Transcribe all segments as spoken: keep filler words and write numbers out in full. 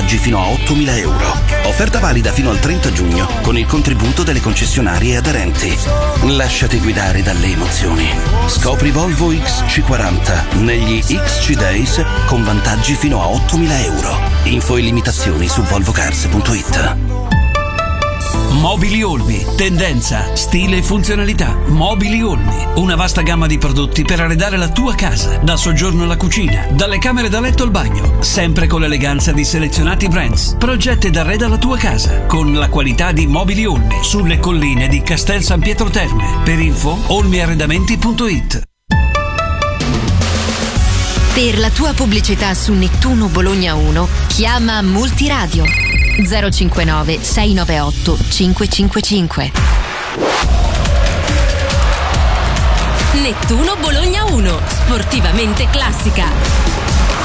vantaggi fino a ottomila euro. Offerta valida fino al trenta giugno con il contributo delle concessionarie aderenti. Lasciati guidare dalle emozioni. Scopri Volvo X C quaranta negli X C Days con vantaggi fino a ottomila euro. Info e limitazioni su volvocars punto it. Mobili Olmi, tendenza, stile e funzionalità. Mobili Olmi, una vasta gamma di prodotti per arredare la tua casa, dal soggiorno alla cucina, dalle camere da letto al bagno, sempre con l'eleganza di selezionati brands. Progetta ed arreda la tua casa con la qualità di Mobili Olmi sulle colline di Castel San Pietro Terme. Per info olmiarredamenti punto it. Per la tua pubblicità su Nettuno Bologna uno, chiama Multiradio zero cinquantanove sei novantaotto cinque cinque cinque. Nettuno Bologna uno, sportivamente classica.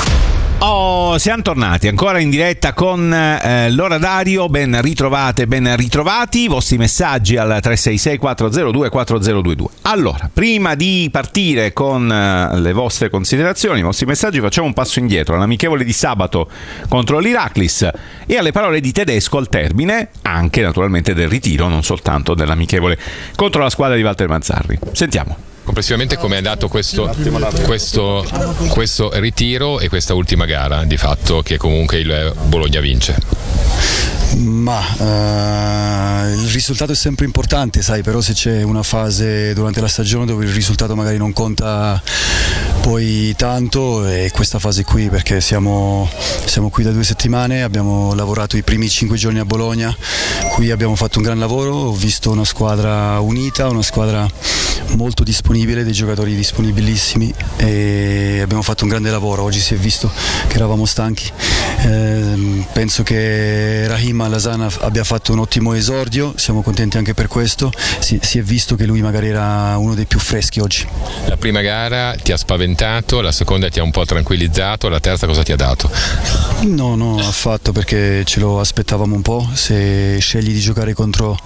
Oh, siamo tornati ancora in diretta con eh, l'ora Dario. Ben ritrovate, ben ritrovati. I vostri messaggi al tre sei sei quattro zero due quattro zero due due. Allora, prima di partire con eh, le vostre considerazioni, i vostri messaggi, facciamo un passo indietro all'amichevole di sabato contro l'Iraklis e alle parole di Tedesco al termine, anche naturalmente del ritiro, non soltanto dell'amichevole contro la squadra di Walter Mazzarri. Sentiamo. Complessivamente come è andato questo, questo, questo ritiro e questa ultima gara, di fatto che comunque il Bologna vince? Ma uh, il risultato è sempre importante, sai, però se c'è una fase durante la stagione dove il risultato magari non conta poi tanto, è questa fase qui, perché siamo, siamo qui da due settimane, abbiamo lavorato i primi cinque giorni a Bologna, qui abbiamo fatto un gran lavoro, ho visto una squadra unita, una squadra molto disponibile, dei giocatori disponibilissimi e abbiamo fatto un grande lavoro. Oggi si è visto che eravamo stanchi, eh, penso che Rahim Lasana abbia fatto un ottimo esordio, siamo contenti anche per questo, si, si è visto che lui magari era uno dei più freschi oggi. La prima gara ti ha spaventato, la seconda ti ha un po' tranquillizzato, la terza cosa ti ha dato? No, no, affatto, perché ce lo aspettavamo un po', se scegli di giocare contro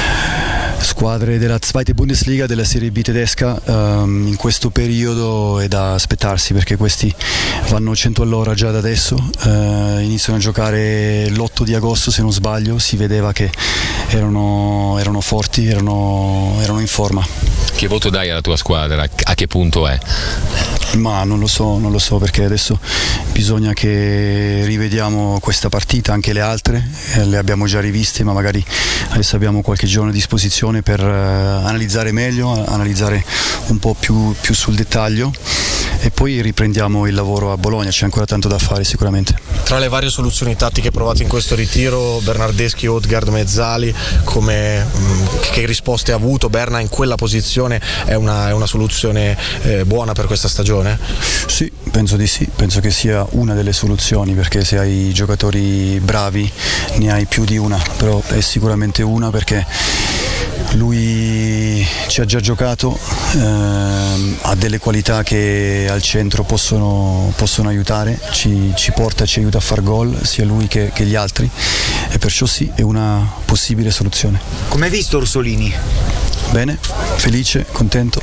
squadre della Zweite Bundesliga, della Serie B tedesca, um, in questo periodo è da aspettarsi, perché questi vanno cento all'ora già da adesso, uh, iniziano a giocare l'otto di agosto se non sbaglio, si vedeva che erano, erano forti, erano, erano in forma. Che voto dai alla tua squadra? A che punto è? Ma non lo so, non lo so, perché adesso bisogna che rivediamo questa partita, anche le altre, eh, le abbiamo già riviste, ma magari adesso abbiamo qualche giorno a disposizione per eh, analizzare meglio, analizzare un po' più, più sul dettaglio e poi riprendiamo il lavoro a Bologna, c'è ancora tanto da fare sicuramente. Tra le varie soluzioni tattiche provate in questo ritiro, Bernardeschi, Odgaard, Mezzali, come, mh, che risposte ha avuto? Berna in quella posizione è una, è una soluzione eh, buona per questa stagione? Sì, penso di sì, penso che sia una delle soluzioni, perché se hai giocatori bravi ne hai più di una, però è sicuramente una, perché lui ci ha già giocato, ehm, ha delle qualità che al centro possono, possono aiutare, ci, ci porta, ci aiuta a far gol sia lui che, che gli altri, e perciò sì, è una possibile soluzione. Come hai visto Orsolini? Bene, felice, contento,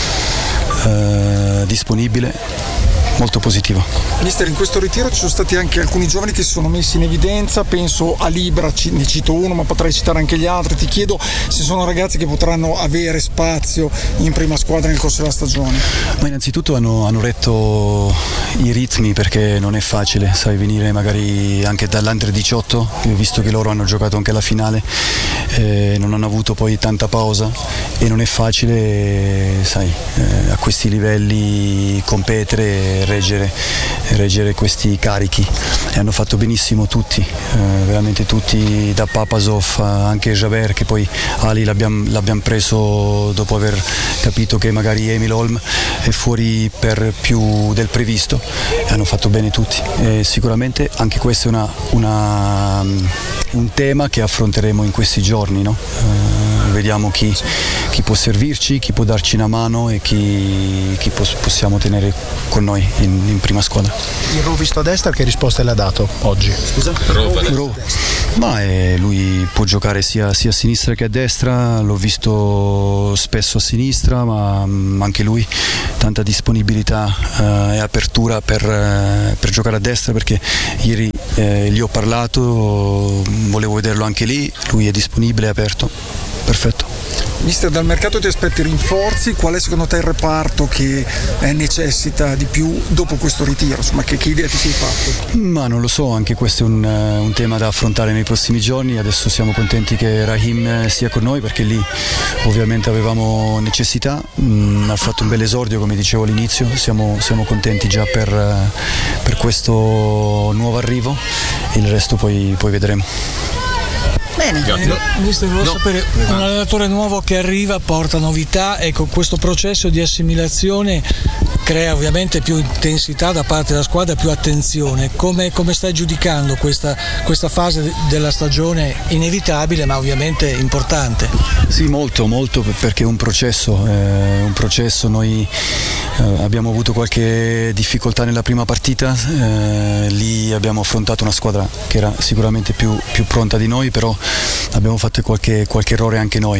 eh, disponibile, molto positivo. Mister, in questo ritiro ci sono stati anche alcuni giovani che si sono messi in evidenza, penso a Libra, ne cito uno ma potrei citare anche gli altri, ti chiedo se sono ragazzi che potranno avere spazio in prima squadra nel corso della stagione. Ma innanzitutto hanno, hanno retto i ritmi, perché non è facile, sai, venire magari anche dall'Under diciotto, io ho visto che loro hanno giocato anche la finale, eh, non hanno avuto poi tanta pausa e non è facile, sai, eh, a questi livelli competere, Reggere, reggere questi carichi, e hanno fatto benissimo tutti, eh, veramente tutti, da Papasov anche Jaber, che poi Ali l'abbiamo, l'abbiamo preso dopo aver capito che magari Emil Holm è fuori per più del previsto, e hanno fatto bene tutti, e sicuramente anche questo è una, una, un tema che affronteremo in questi giorni, no? Eh, vediamo chi, chi può servirci, chi può darci una mano e chi, chi pos- possiamo tenere con noi In, in prima squadra. Il Ro visto a destra, che risposta le ha dato oggi? Scusa? Ro, Ro. Ma eh, lui può giocare sia, sia a sinistra che a destra, l'ho visto spesso a sinistra, ma mh, anche lui tanta disponibilità eh, e apertura per, eh, per giocare a destra, perché ieri eh, gli ho parlato, volevo vederlo anche lì, lui è disponibile, è aperto, perfetto. Mister, dal mercato ti aspetti rinforzi? Qual è secondo te il reparto che eh, necessita di più dopo questo ritiro? Insomma, che, che idea ti sei fatto? Ma non lo so, anche questo è un, un tema da affrontare nei prossimi giorni. Adesso siamo contenti che Raheem sia con noi, perché lì ovviamente avevamo necessità. Mm, ha fatto un bel esordio, come dicevo all'inizio, siamo, siamo contenti già per, per questo nuovo arrivo, il resto poi, poi vedremo. Bene, eh, mister, volevo no. sapere, un allenatore nuovo che arriva porta novità, ecco, questo processo di assimilazione crea ovviamente più intensità da parte della squadra, più attenzione. Come, come stai giudicando questa, questa fase della stagione inevitabile ma ovviamente importante? Sì, molto, molto, perché è un processo, eh, un processo. Noi eh, abbiamo avuto qualche difficoltà nella prima partita, eh, lì abbiamo affrontato una squadra che era sicuramente più, più pronta di noi, però abbiamo fatto qualche, qualche errore anche noi,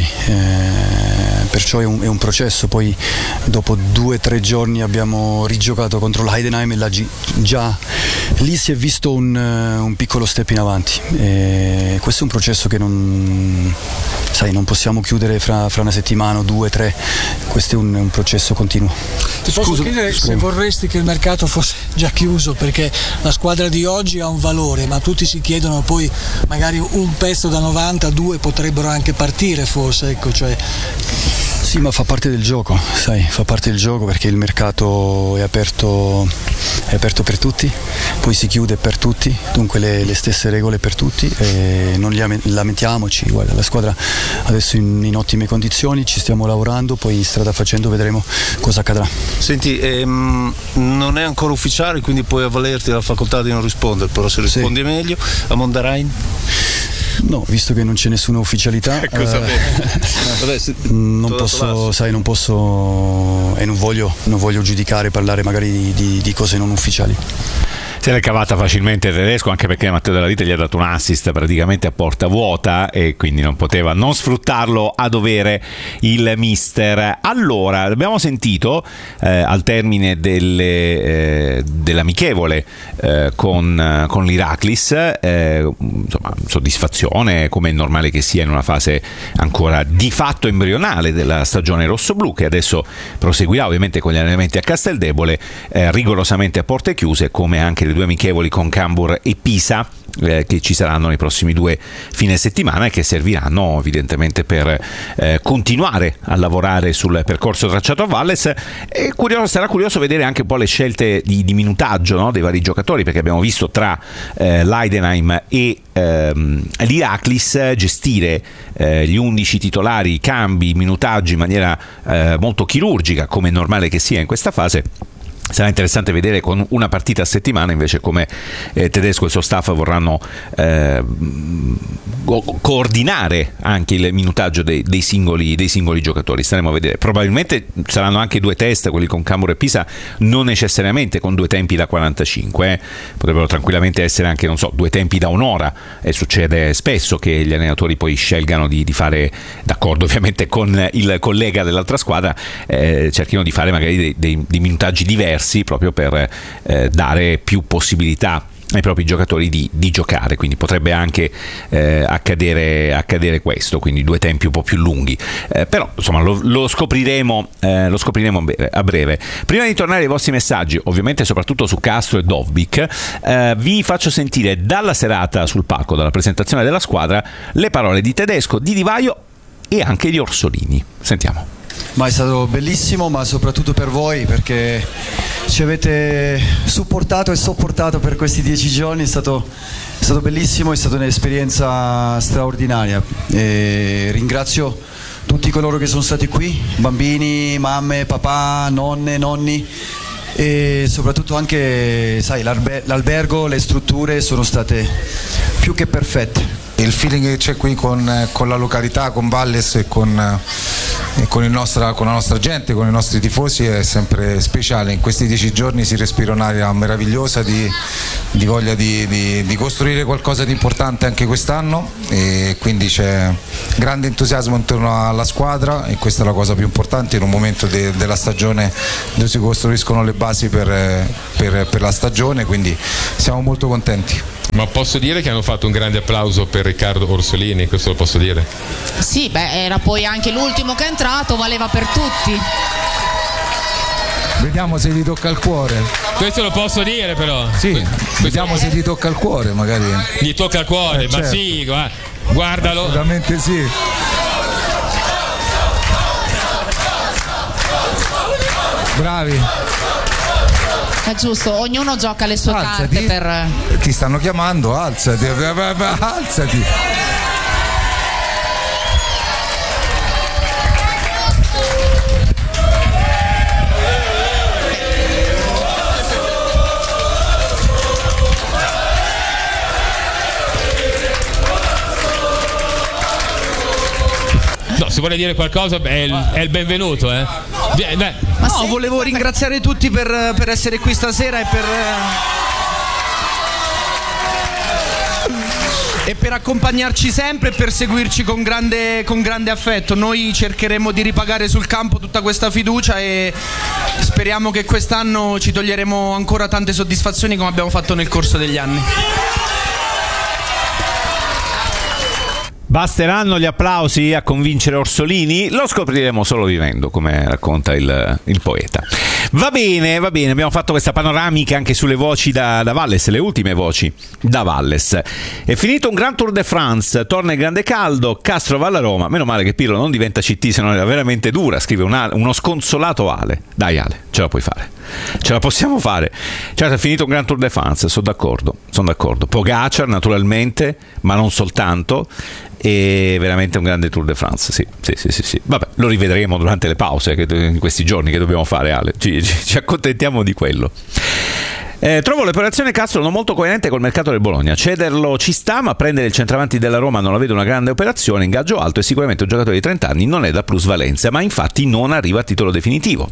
eh, perciò è un, è un processo. Poi dopo due o tre giorni abbiamo rigiocato contro l'Heidenheim e là già lì si è visto un, un piccolo step in avanti, e questo è un processo che non, sai, non possiamo chiudere fra, fra una settimana o due, tre, questo è un, un processo continuo. Ti posso Scusa, chiedere scusa. se vorresti che il mercato fosse già chiuso, perché la squadra di oggi ha un valore, ma tutti si chiedono poi magari un pezzo da novanta, due potrebbero anche partire forse, ecco, cioè... Sì, ma fa parte del gioco, sai, fa parte del gioco, perché il mercato è aperto, è aperto per tutti, poi si chiude per tutti, dunque le, le stesse regole per tutti, e non lamentiamoci. Guarda, la squadra adesso è in, in ottime condizioni, ci stiamo lavorando, poi strada facendo vedremo cosa accadrà. Senti, ehm, non è ancora ufficiale, quindi puoi avvalerti della facoltà di non rispondere, però se rispondi sì. meglio. A Mondarain? No, visto che non c'è nessuna ufficialità, eh, Vabbè, se, non posso, sai, non posso e non voglio, non voglio giudicare, parlare magari di, di cose non ufficiali. Se l'è cavata facilmente Tedesco, anche perché Matteo Della Vita gli ha dato un assist praticamente a porta vuota e quindi non poteva non sfruttarlo a dovere il mister. Allora, abbiamo sentito eh, al termine delle, eh, dell'amichevole eh, con, con l'Iraklis, eh, insomma, soddisfazione, come è normale che sia in una fase ancora di fatto embrionale della stagione rossoblù, che adesso proseguirà ovviamente con gli allenamenti a Casteldebole, eh, rigorosamente a porte chiuse, come anche le due amichevoli con Cambur e Pisa, eh, che ci saranno nei prossimi due fine settimana e che serviranno evidentemente per eh, continuare a lavorare sul percorso tracciato a Valles. E curioso, sarà curioso vedere anche un po' le scelte di, di minutaggio, no, dei vari giocatori, perché abbiamo visto tra eh, l'Heidenheim e ehm, l'Iraklis gestire eh, gli undici titolari, i cambi, i minutaggi in maniera eh, molto chirurgica, come è normale che sia in questa fase. Sarà interessante vedere con una partita a settimana invece come eh, Tedesco e il suo staff vorranno eh, coordinare anche il minutaggio dei, dei, singoli, dei singoli giocatori. Staremo a vedere. Probabilmente saranno anche due test, quelli con Cambur e Pisa, non necessariamente con due tempi da quarantacinque, eh. potrebbero tranquillamente essere anche, non so, due tempi da un'ora, e succede spesso che gli allenatori poi scelgano di, di fare, d'accordo ovviamente con il collega dell'altra squadra, eh, cerchino di fare magari dei, dei, dei minutaggi diversi, proprio per eh, dare più possibilità ai propri giocatori di, di giocare, quindi potrebbe anche eh, accadere, accadere questo, quindi due tempi un po' più lunghi, eh, però insomma lo, lo scopriremo, eh, lo scopriremo a breve. Prima di tornare ai vostri messaggi, ovviamente soprattutto su Castro e Dovbyk, eh, vi faccio sentire dalla serata sul palco, dalla presentazione della squadra, le parole di Tedesco, di Di Vaio e anche di Orsolini. Sentiamo. Ma è stato bellissimo, ma soprattutto per voi, perché ci avete supportato e sopportato per questi dieci giorni. È stato, è stato bellissimo, è stata un'esperienza straordinaria, e ringrazio tutti coloro che sono stati qui, bambini, mamme, papà, nonne, nonni, e soprattutto anche, sai, l'albergo, le strutture sono state più che perfette. il feeling che c'è qui con, con la località, con Valles e con, e con, il nostra, con la nostra gente, con i nostri tifosi è sempre speciale. In questi dieci giorni si respira un'aria meravigliosa di, di voglia di, di, di costruire qualcosa di importante anche quest'anno, e quindi c'è grande entusiasmo intorno alla squadra, e questa è la cosa più importante in un momento de, della stagione dove si costruiscono le basi per, per, per la stagione, quindi siamo molto contenti. Ma posso dire che hanno fatto un grande applauso per Riccardo Orsolini, questo lo posso dire? Sì, beh, era poi anche l'ultimo che è entrato, valeva per tutti. Vediamo se gli tocca il cuore. Questo lo posso dire però. Sì, questo... vediamo se gli tocca il cuore magari. Gli tocca il cuore, eh, ma certo. sì, guardalo. Assolutamente sì. Bravi. È giusto, ognuno gioca le sue alzati. carte per... Ti stanno chiamando, alzati, alzati. No, se vuole dire qualcosa è il, è il benvenuto, eh. Beh, beh. Ma no, volevo ringraziare tutti per, per essere qui stasera e per e per accompagnarci sempre e per seguirci con grande, con grande affetto. Noi cercheremo di ripagare sul campo tutta questa fiducia e speriamo che quest'anno ci toglieremo ancora tante soddisfazioni come abbiamo fatto nel corso degli anni. Basteranno gli applausi a convincere Orsolini? Lo scopriremo solo vivendo, come racconta il, il poeta. Va bene, va bene, abbiamo fatto questa panoramica anche sulle voci da, da Valles, le ultime voci da Valles. È finito un Grand Tour de France, torna il grande caldo, Castro va alla Roma. Meno male che Pirlo non diventa C T, se non era veramente dura, scrive una, uno sconsolato Ale. Dai Ale, ce la puoi fare, ce la possiamo fare. Certo, è finito un Grand Tour de France, sono d'accordo, sono d'accordo. Pogacar naturalmente, ma non soltanto. È veramente un grande Tour de France, sì, sì, sì, sì, sì. Vabbè, lo rivedremo durante le pause che in questi giorni che dobbiamo fare, Ale. Ci, ci, ci accontentiamo di quello. Eh, trovo l'operazione Castro non molto coerente col mercato del Bologna. Cederlo ci sta, ma prendere il centravanti della Roma non la vedo una grande operazione. Ingaggio alto e sicuramente un giocatore di trenta anni non è da plusvalenza, ma infatti non arriva a titolo definitivo.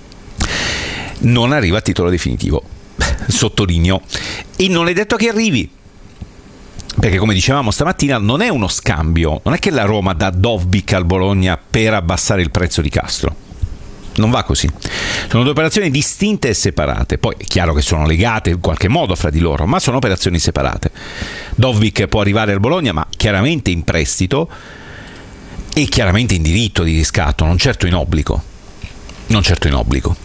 Non arriva a titolo definitivo, sottolineo. E non è detto che arrivi. Perché come dicevamo stamattina non è uno scambio, non è che la Roma dà Dovbyk al Bologna per abbassare il prezzo di Castro, non va così, sono due operazioni distinte e separate. Poi è chiaro che sono legate in qualche modo fra di loro, ma sono operazioni separate. Dovbyk può arrivare al Bologna, ma chiaramente in prestito e chiaramente in diritto di riscatto, non certo in obbligo, non certo in obbligo.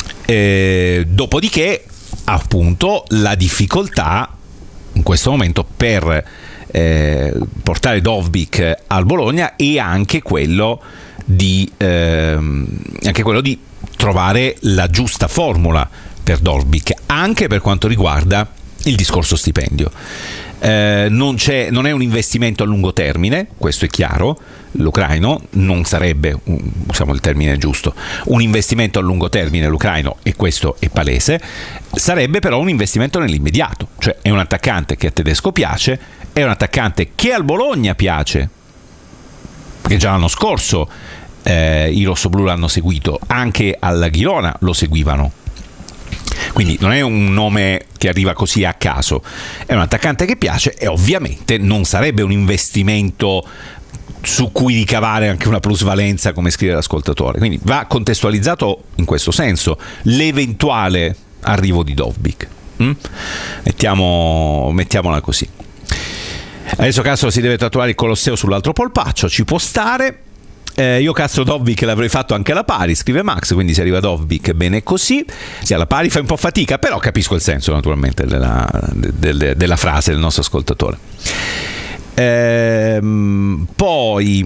E dopodiché appunto la difficoltà in questo momento per eh, portare Dovbyk al Bologna e anche quello di eh, anche quello di trovare la giusta formula per Dovbyk, anche per quanto riguarda il discorso stipendio. Eh, non, c'è, non è un investimento a lungo termine, questo è chiaro. L'ucraino non sarebbe, usiamo il termine giusto, un investimento a lungo termine l'ucraino, e questo è palese. Sarebbe però un investimento nell'immediato, cioè è un attaccante che a Tedesco piace, è un attaccante che al Bologna piace, perché già l'anno scorso eh, i rossoblù l'hanno seguito, anche alla Girona lo seguivano. Quindi non è un nome che arriva così a caso, è un attaccante che piace e ovviamente non sarebbe un investimento su cui ricavare anche una plusvalenza, come scrive l'ascoltatore. Quindi va contestualizzato in questo senso l'eventuale arrivo di Dovbyk. Mm? Mettiamo, mettiamola così. Adesso Castro si deve tatuare il Colosseo sull'altro polpaccio, ci può stare. Eh, io Castro Dovbyk l'avrei fatto anche alla pari, scrive Max, quindi se arriva Dovbyk bene così. Sì, alla pari fa un po' fatica, però capisco il senso naturalmente della, della, della frase del nostro ascoltatore. Ehm, poi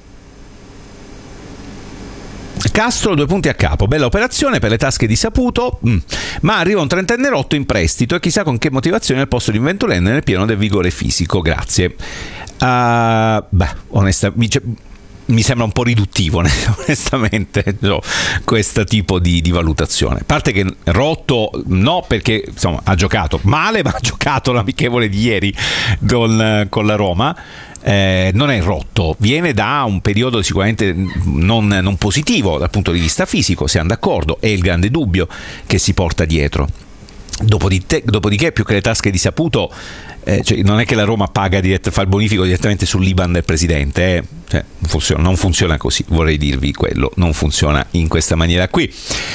Castro due punti a capo, bella operazione per le tasche di Saputo, mm. ma arriva un trentenne rotto in prestito e chissà con che motivazione al posto di un ventulenne nel pieno del vigore fisico. Grazie. Uh, beh, onestamente mi sembra un po' riduttivo onestamente no, questo tipo di, di valutazione. A parte che rotto no, perché insomma ha giocato male, ma ha giocato l'amichevole di ieri con, con la Roma. Eh, non è rotto, viene da un periodo sicuramente non, non positivo dal punto di vista fisico, siamo d'accordo, è il grande dubbio che si porta dietro. Dopodiché, dopodiché più che le tasche di Saputo, eh, cioè, non è che la Roma paga dirett- fa il bonifico direttamente sull'I B A N del presidente, eh? Cioè, non, funziona, non funziona così, vorrei dirvi quello, non funziona in questa maniera qui.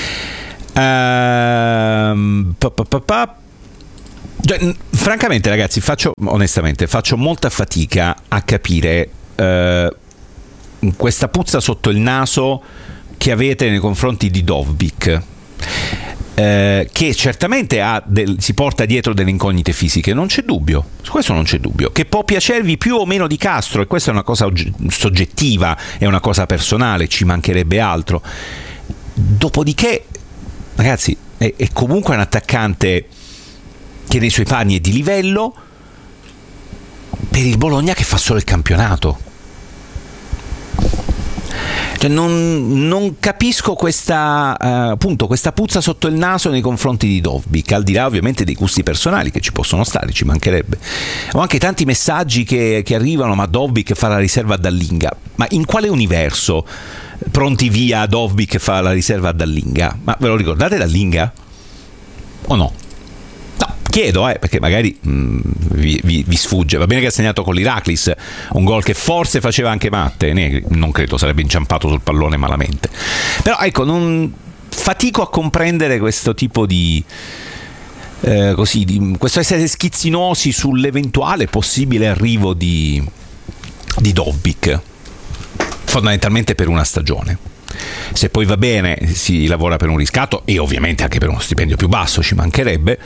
Ehm, pa, pa, pa, pa. Cioè, francamente ragazzi, faccio onestamente faccio molta fatica a capire eh, questa puzza sotto il naso che avete nei confronti di Dovbyk, eh, che certamente ha del, si porta dietro delle incognite fisiche, non c'è dubbio, su questo non c'è dubbio, che può piacervi più o meno di Castro, e questa è una cosa ogge- soggettiva, è una cosa personale, ci mancherebbe altro. Dopodiché ragazzi è, è comunque un attaccante che nei suoi panni è di livello per il Bologna, che fa solo il campionato. Cioè non, non capisco questa uh, appunto questa puzza sotto il naso nei confronti di Dovbyk, al di là ovviamente dei gusti personali che ci possono stare, ci mancherebbe. Ho anche tanti messaggi che, che arrivano, ma Dovbyk fa la riserva a Dallinga. Ma in quale universo pronti via Dovbyk fa la riserva a Dallinga? Ma ve lo ricordate Dallinga? O no? Chiedo, eh, perché magari mh, vi, vi, vi sfugge. Va bene che ha segnato con l'Iraklis un gol che forse faceva anche Matte, Negri, non credo, sarebbe inciampato sul pallone malamente. Però ecco, non fatico a comprendere questo tipo di eh, così, di, questo essere schizzinosi sull'eventuale possibile arrivo di, di Dovbyk, fondamentalmente per una stagione. Se poi va bene si lavora per un riscatto e ovviamente anche per uno stipendio più basso, ci mancherebbe.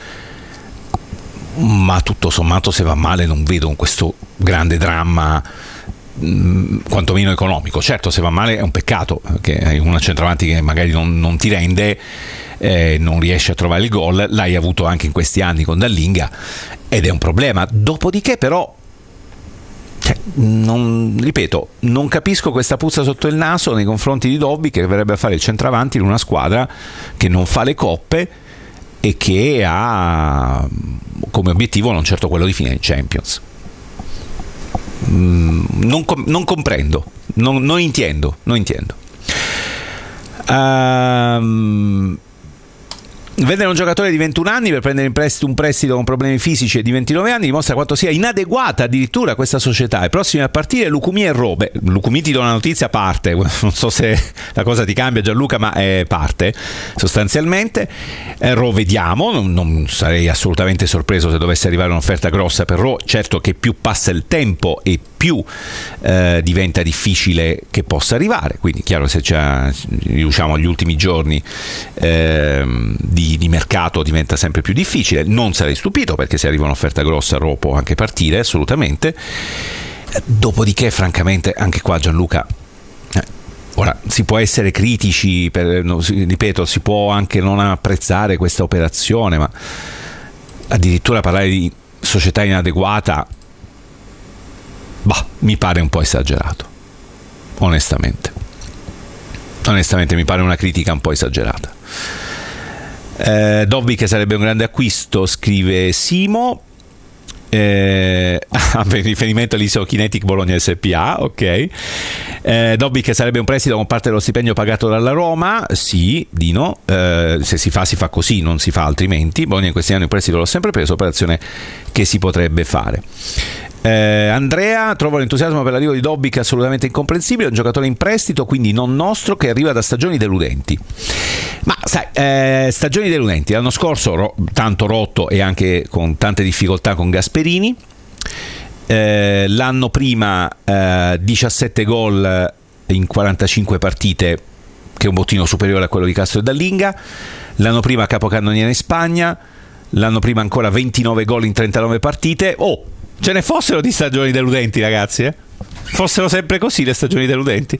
Ma tutto sommato, se va male, non vedo questo grande dramma, mh, quantomeno economico. Certo, se va male è un peccato, che hai una centravanti che magari non, non ti rende, eh, non riesce a trovare il gol. L'hai avuto anche in questi anni con Dallinga ed è un problema. Dopodiché però, cioè, non, ripeto, non capisco questa puzza sotto il naso nei confronti di Dovbyk, che dovrebbe fare il centravanti in una squadra che non fa le coppe e che ha come obiettivo non certo quello di finire in Champions. Mm, non, com- non comprendo, non, non intendo, non intendo. Um, Vendere un giocatore di ventuno anni per prendere in prestito un prestito con problemi fisici e di ventinove anni dimostra quanto sia inadeguata addirittura questa società. I prossimi a partire Lucumi e Robe. Lucumi, ti do una notizia, parte, non so se la cosa ti cambia Gianluca, ma è parte sostanzialmente. eh, Ro vediamo, non, non sarei assolutamente sorpreso se dovesse arrivare un'offerta grossa per Ro. Certo che più passa il tempo e più eh, diventa difficile che possa arrivare, quindi chiaro, se riusciamo agli ultimi giorni eh, di, di mercato diventa sempre più difficile. Non sarei stupito, perché se arriva un'offerta grossa Ro può anche partire assolutamente. Dopodiché francamente anche qua Gianluca, eh, ora si può essere critici per, no, ripeto, si può anche non apprezzare questa operazione, ma addirittura parlare di società inadeguata, bah, mi pare un po' esagerato, onestamente. Onestamente mi pare una critica un po' esagerata. Eh, Dovbyk sarebbe un grande acquisto, scrive Simo. Eh, per riferimento all'Isokinetic Bologna S P A, ok. Eh, Dovbyk sarebbe un prestito con parte dello stipendio pagato dalla Roma, sì, Dino, eh, se si fa si fa così, non si fa altrimenti. Bologna in questi anni un prestito l'ho sempre preso, operazione che si potrebbe fare. Eh, Andrea, trovo l'entusiasmo per l'arrivo di Dovbyk assolutamente incomprensibile, è un giocatore in prestito, quindi non nostro, che arriva da stagioni deludenti. Ma sai, eh, stagioni deludenti, l'anno scorso ro- tanto rotto e anche con tante difficoltà con Gasperini, eh, l'anno prima eh, diciassette gol in quarantacinque partite, che è un bottino superiore a quello di Castro e Dallinga. L'anno prima capocannoniere in Spagna, l'anno prima ancora ventinove gol in trentanove partite. Oh, ce ne fossero di stagioni deludenti, ragazzi, eh? Fossero sempre così le stagioni deludenti.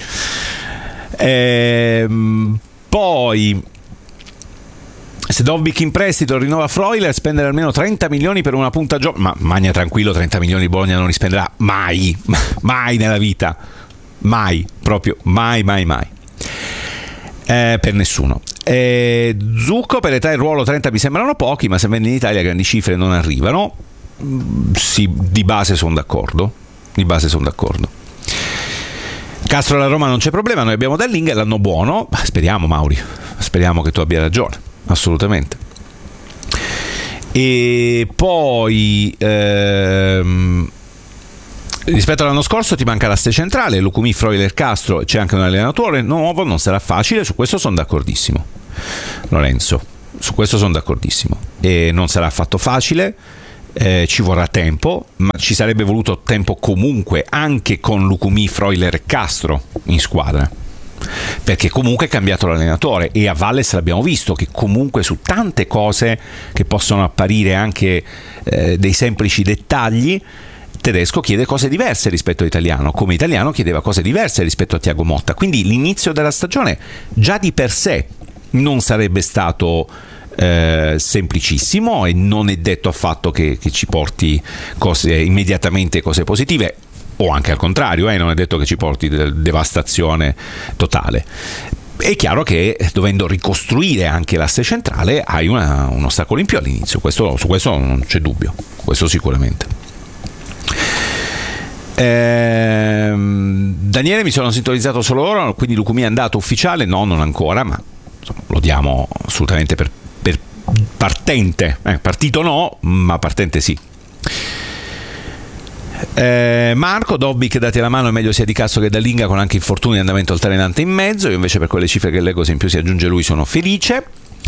Ehm, poi, se Dovbyk in prestito rinnova Freuler, spendere almeno trenta milioni per una punta giovane. Ma magna tranquillo, trenta milioni Bologna non li spenderà mai, mai nella vita. mai, proprio mai, mai, mai. Eh, per nessuno. Eh, Zucco, per età e ruolo trenta mi sembrano pochi, ma se vende in Italia grandi cifre non arrivano. Sì, di base sono d'accordo. Di base sono d'accordo. Castro alla Roma non c'è problema, noi abbiamo Dallinga, l'anno buono. Speriamo, Mauri, speriamo che tu abbia ragione, assolutamente. E poi ehm, rispetto all'anno scorso ti manca l'asse centrale, Lucumí, Freuler, Castro, c'è anche un allenatore nuovo, non sarà facile, su questo sono d'accordissimo, Lorenzo, su questo sono d'accordissimo, e non sarà affatto facile, eh, ci vorrà tempo, ma ci sarebbe voluto tempo comunque anche con Lucumí, Freuler e Castro in squadra, perché comunque è cambiato l'allenatore, e a Valles l'abbiamo visto che comunque su tante cose che possono apparire anche eh, dei semplici dettagli, Tedesco chiede cose diverse rispetto a Italiano, come Italiano chiedeva cose diverse rispetto a Thiago Motta, quindi l'inizio della stagione già di per sé non sarebbe stato eh, semplicissimo, e non è detto affatto che, che ci porti cose, immediatamente cose positive, o anche al contrario, eh, non è detto che ci porti devastazione totale. È chiaro che dovendo ricostruire anche l'asse centrale hai una, un ostacolo in più all'inizio, questo, su questo non c'è dubbio, questo sicuramente. Eh, Daniele, mi sono sintonizzato solo ora, quindi Lucumí è andato ufficiale? No, non ancora, ma insomma, lo diamo assolutamente per, per partente, eh, partito no, ma partente sì. Eh, Marco, Dobbik dati la mano, è meglio sia di Castro che Dallinga, con anche infortuni e andamento altalenante in mezzo. Io invece per quelle cifre che leggo, se in più si aggiunge lui, sono felice.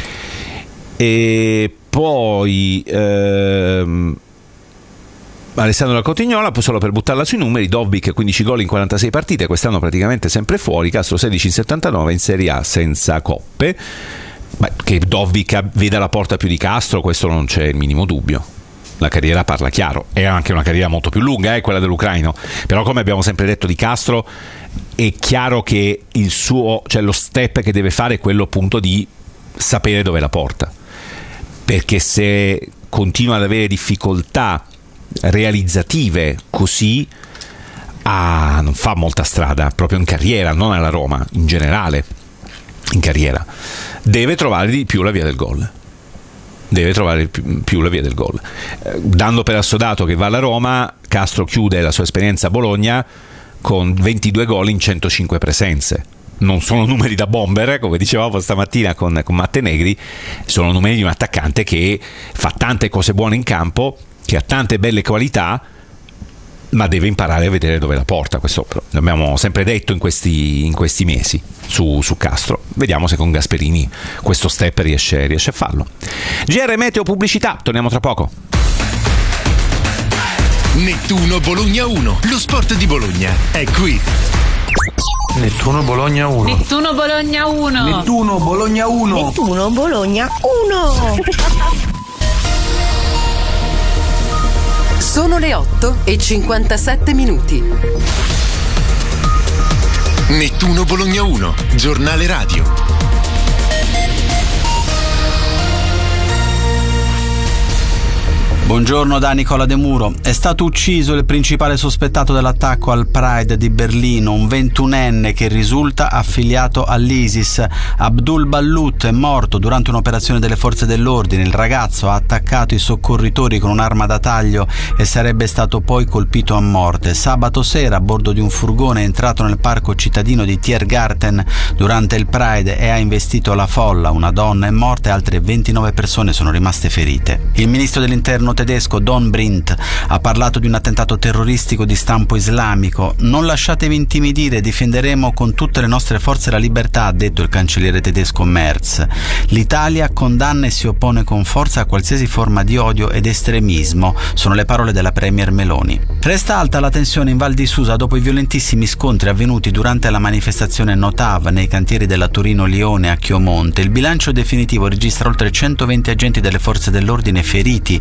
E poi ehm, Alessandro Cotignola, solo per buttarla sui numeri, Dobbik quindici gol in quarantasei partite, quest'anno praticamente sempre fuori, Castro sedici in settantanove, in Serie A senza coppe. Beh, che Dobbik veda la porta più di Castro, questo non c'è il minimo dubbio. La carriera parla chiaro, è anche una carriera molto più lunga, eh, quella dell'ucraino, però come abbiamo sempre detto di Castro, è chiaro che il suo, cioè lo step che deve fare è quello appunto di sapere dove la porta, perché se continua ad avere difficoltà realizzative così, ah, non fa molta strada proprio in carriera, non alla Roma, in generale in carriera. Deve trovare di più la via del gol, deve trovare più la via del gol. Dando per assodato che va alla Roma, Castro chiude la sua esperienza a Bologna con ventidue gol in centocinque presenze. Non sono numeri da bomber, come dicevamo stamattina con, con Matte Negri, sono numeri di un attaccante che fa tante cose buone in campo, che ha tante belle qualità, ma deve imparare a vedere dove la porta. Questo l'abbiamo sempre detto in questi, in questi mesi su, su Castro. Vediamo se con Gasperini questo step riesce, riesce a farlo. G R Meteo Pubblicità, torniamo tra poco. Nettuno Bologna uno, lo sport di Bologna è qui. Nettuno Bologna uno. Nettuno Bologna uno. Nettuno Bologna uno. Nettuno Bologna uno. Sono le otto e cinquantasette minuti. Nettuno Bologna uno, giornale radio. Buongiorno da Nicola De Muro. È stato ucciso il principale sospettato dell'attacco al Pride di Berlino, un ventunenne che risulta affiliato all'ISIS. Abdul Ballut è morto durante un'operazione delle forze dell'ordine. Il ragazzo ha attaccato i soccorritori con un'arma da taglio e sarebbe stato poi colpito a morte. Sabato sera, a bordo di un furgone, è entrato nel parco cittadino di Tiergarten durante il Pride e ha investito la folla. Una donna è morta e altre ventinove persone sono rimaste ferite. Il ministro dell'interno tedesco Don Brindt ha parlato di un attentato terroristico di stampo islamico. Non lasciatevi intimidire, difenderemo con tutte le nostre forze la libertà, ha detto il cancelliere tedesco Merz. L'Italia condanna e si oppone con forza a qualsiasi forma di odio ed estremismo, sono le parole della premier Meloni. Resta alta la tensione in Val di Susa dopo i violentissimi scontri avvenuti durante la manifestazione Notav nei cantieri della Torino-Lione a Chiomonte. Il bilancio definitivo registra oltre centoventi agenti delle forze dell'ordine feriti a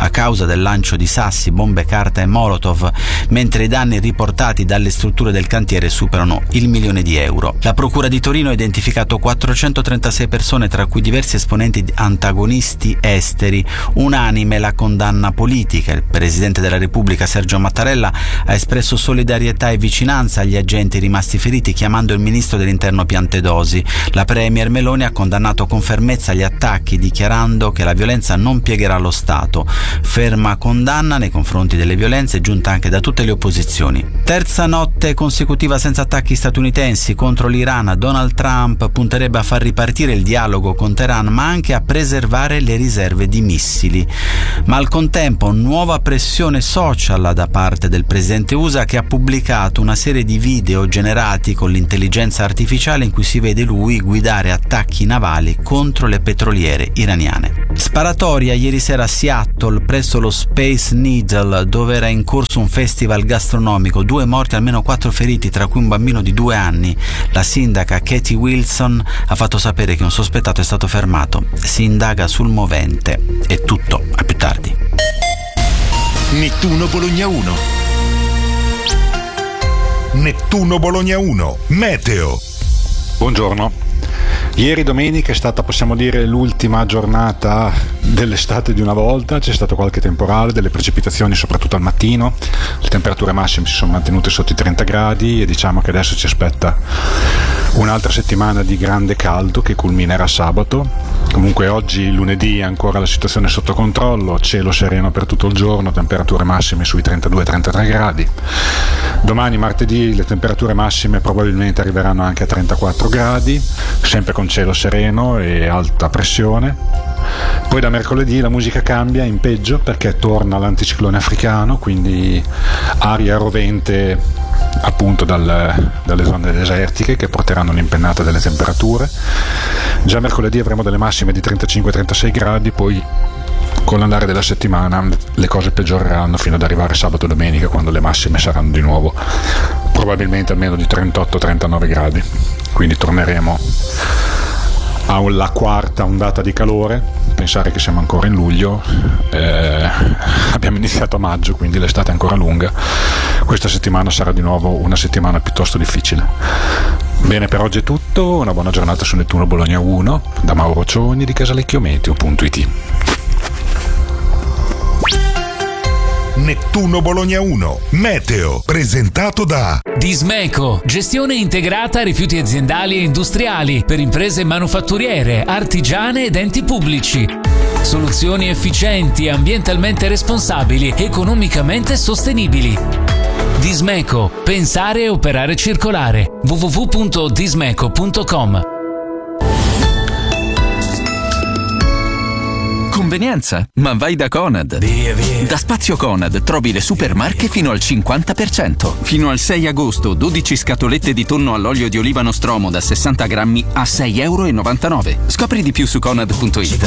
a causa del lancio di sassi, bombe carta e molotov, mentre i danni riportati dalle strutture del cantiere superano il milione di euro. La Procura di Torino ha identificato quattrocentotrentasei persone, tra cui diversi esponenti antagonisti esteri. Unanime la condanna politica. Il Presidente della Repubblica Sergio Mattarella ha espresso solidarietà e vicinanza agli agenti rimasti feriti, chiamando il ministro dell'Interno Piantedosi. La Premier Meloni ha condannato con fermezza gli attacchi, dichiarando che la violenza non piegherà lo Stato. Ferma condanna nei confronti delle violenze giunta anche da tutte le opposizioni. Terza notte consecutiva senza attacchi statunitensi contro l'Iran. Donald Trump punterebbe a far ripartire il dialogo con Teheran, ma anche a preservare le riserve di missili. Ma al contempo nuova pressione social da parte del presidente U S A, che ha pubblicato una serie di video generati con l'intelligenza artificiale in cui si vede lui guidare attacchi navali contro le petroliere iraniane. Sparatoria ieri sera a Seattle presso lo Space Needle, dove era in corso un festival gastronomico. Due morti, almeno quattro feriti, tra cui un bambino di due anni. La sindaca Katie Wilson ha fatto sapere che un sospettato è stato fermato. Si indaga sul movente. È tutto, a più tardi. Nettuno Bologna uno. Nettuno Bologna uno. Meteo. Buongiorno. Ieri domenica è stata, possiamo dire, l'ultima giornata dell'estate di una volta. C'è stato qualche temporale, delle precipitazioni soprattutto al mattino, le temperature massime si sono mantenute sotto i trenta gradi e diciamo che adesso ci aspetta un'altra settimana di grande caldo che culminerà sabato. Comunque oggi, lunedì, ancora la situazione è sotto controllo, cielo sereno per tutto il giorno, temperature massime sui trentadue trentatré gradi. Domani, martedì, le temperature massime probabilmente arriveranno anche a trentaquattro gradi, sempre con cielo sereno e alta pressione. Poi da mercoledì la musica cambia in peggio perché torna l'anticiclone africano, quindi aria rovente appunto dal, dalle zone desertiche che porteranno un'impennata delle temperature. Già mercoledì avremo delle massime di trentacinque trentasei gradi, poi con l'andare della settimana le cose peggioreranno fino ad arrivare sabato e domenica, quando le massime saranno di nuovo probabilmente almeno di trentotto trentanove gradi, quindi torneremo alla quarta ondata di calore. Pensare che siamo ancora in luglio, eh, abbiamo iniziato a maggio, quindi l'estate è ancora lunga. Questa settimana sarà di nuovo una settimana piuttosto difficile. Bene, per oggi è tutto, una buona giornata su Nettuno Bologna uno da Mauro Cioni di casalecchiometeo punto it. Nettuno Bologna uno. Meteo. Presentato da Dismeco, gestione integrata rifiuti aziendali e industriali per imprese manufatturiere, artigiane ed enti pubblici. Soluzioni efficienti, ambientalmente responsabili, economicamente sostenibili. Dismeco, pensare e operare circolare. w w w punto dismeco punto com. Convenienza, ma vai da Conad. Via, via. Da Spazio Conad trovi le super marche fino al cinquanta per cento. Fino al sei agosto, dodici scatolette di tonno all'olio di oliva Nostromo da sessanta grammi a sei e novantanove euro. Scopri di più su conad punto it.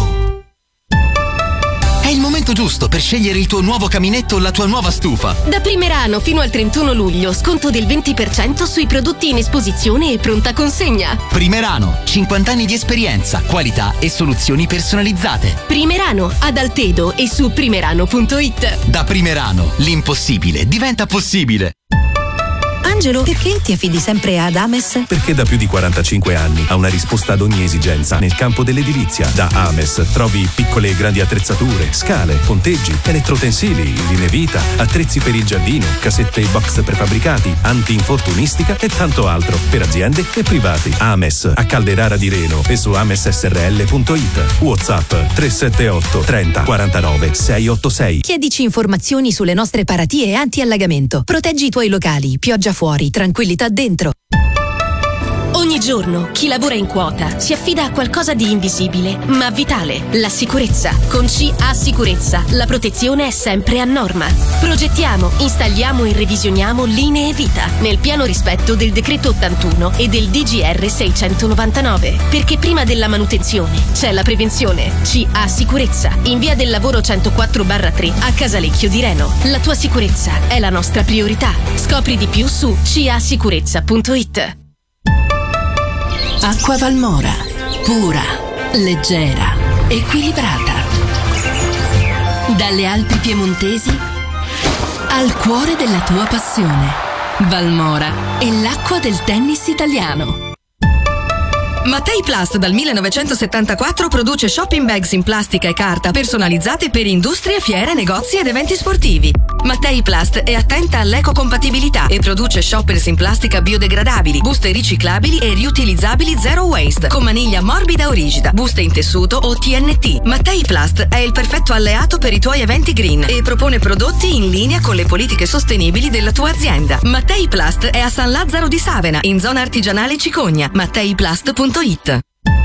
È il momento giusto per scegliere il tuo nuovo caminetto o la tua nuova stufa. Da Primerano fino al trentuno luglio, sconto del venti per cento sui prodotti in esposizione e pronta consegna. Primerano, cinquanta anni di esperienza, qualità e soluzioni personalizzate. Primerano, ad Altedo e su primerano punto it. Da Primerano, l'impossibile diventa possibile. Angelo, perché ti affidi sempre ad Ames? Perché da più di quarantacinque anni ha una risposta ad ogni esigenza nel campo dell'edilizia. Da Ames trovi piccole e grandi attrezzature, scale, ponteggi, elettrotensili, linee vita, attrezzi per il giardino, casette e box prefabbricati, anti-infortunistica e tanto altro per aziende e privati. Ames a Calderara di Reno e su ames s r l punto it. WhatsApp tre sette otto trenta quarantanove seicentottantasei. Chiedici informazioni sulle nostre paratie anti-allagamento. Proteggi i tuoi locali, pioggia fuori, tranquillità dentro. Ogni giorno chi lavora in quota si affida a qualcosa di invisibile ma vitale: la sicurezza. Con C A Sicurezza la protezione è sempre a norma. Progettiamo, installiamo e revisioniamo linee vita nel pieno rispetto del decreto ottantuno e del D G R seicentonovantanove, perché prima della manutenzione c'è la prevenzione. C A Sicurezza, in via del lavoro centoquattro barra tre a Casalecchio di Reno. La tua sicurezza è la nostra priorità. Scopri di più su c a sicurezza punto it. Acqua Valmora, pura, leggera, equilibrata. Dalle Alpi piemontesi al cuore della tua passione. Valmora è l'acqua del tennis italiano. Mattei Plast dal millenovecentosettantaquattro produce shopping bags in plastica e carta personalizzate per industrie, fiere, negozi ed eventi sportivi. Mattei Plast è attenta all'ecocompatibilità e produce shoppers in plastica biodegradabili, buste riciclabili e riutilizzabili zero waste, con maniglia morbida o rigida, buste in tessuto o T N T. Mattei Plast è il perfetto alleato per i tuoi eventi green e propone prodotti in linea con le politiche sostenibili della tua azienda. Mattei Plast è a San Lazzaro di Savena, in zona artigianale Cicogna. matteiplast punto it.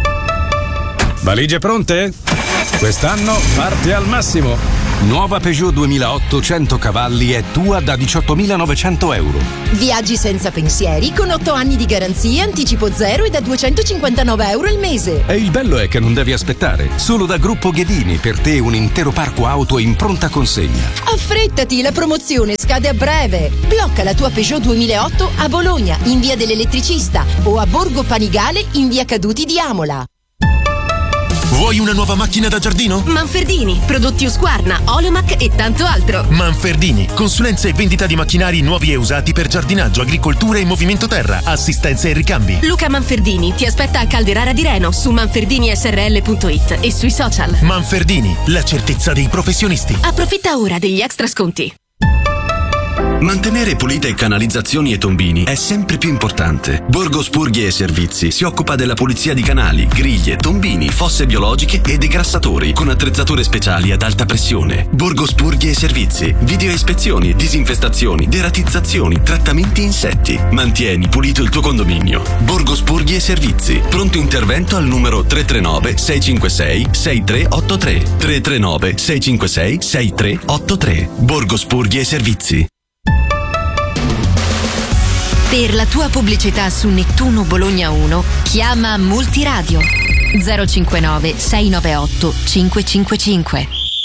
Valigie pronte? Quest'anno parte al massimo. Nuova Peugeot duemilaotto cento cavalli è tua da diciottomilanovecento euro. Viaggi senza pensieri con otto anni di garanzia, anticipo zero e da duecentocinquantanove euro al mese. E il bello è che non devi aspettare. Solo da Gruppo Ghedini per te un intero parco auto in pronta consegna. Affrettati, la promozione scade a breve. Blocca la tua Peugeot duemilaotto a Bologna in via dell'Elettricista o a Borgo Panigale in via Caduti di Amola. Vuoi una nuova macchina da giardino? Manfredini, prodotti Husqvarna, Oleomac e tanto altro. Manfredini, consulenza e vendita di macchinari nuovi e usati per giardinaggio, agricoltura e movimento terra, assistenza e ricambi. Luca Manfredini ti aspetta a Calderara di Reno su manferdini s r l punto it e sui social. Manfredini, la certezza dei professionisti. Approfitta ora degli extra sconti. Mantenere pulite canalizzazioni e tombini è sempre più importante. Borgo Spurghi e Servizi si occupa della pulizia di canali, griglie, tombini, fosse biologiche e degrassatori con attrezzature speciali ad alta pressione. Borgo Spurghi e Servizi. Video ispezioni, disinfestazioni, deratizzazioni, trattamenti insetti. Mantieni pulito il tuo condominio. Borgo Spurghi e Servizi. Pronto intervento al numero tre tre nove sei cinque sei sei tre otto tre. tre tre nove sei cinque sei sei tre otto tre. Borgo Spurghi e Servizi. Per la tua pubblicità su Nettuno Bologna uno, chiama Multiradio zero cinquantanove sei novantotto cinquecentocinquantacinque.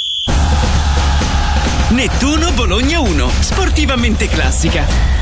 Nettuno Bologna uno, sportivamente classica.